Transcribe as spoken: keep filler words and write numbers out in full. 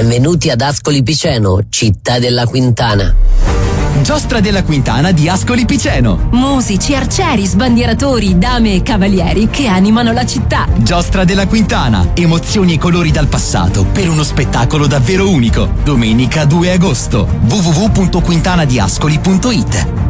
Benvenuti ad Ascoli Piceno, città della Quintana. Giostra della Quintana di Ascoli Piceno. Musici, arcieri, sbandieratori, dame e cavalieri che animano la città. Giostra della Quintana. Emozioni e colori dal passato per uno spettacolo davvero unico. Domenica due agosto. w w w punto quintanadiascoli punto it.